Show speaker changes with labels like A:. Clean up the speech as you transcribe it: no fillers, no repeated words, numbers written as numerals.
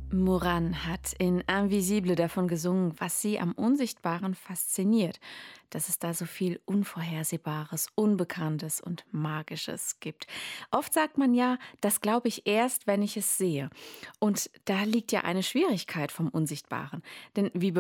A: Moran hat in Invisible davon gesungen, was sie am Unsichtbaren fasziniert, dass es da so viel Unvorhersehbares, Unbekanntes und Magisches gibt. Oft sagt man ja, das glaube ich erst, wenn ich es sehe. Und da liegt ja eine Schwierigkeit vom Unsichtbaren. Denn wie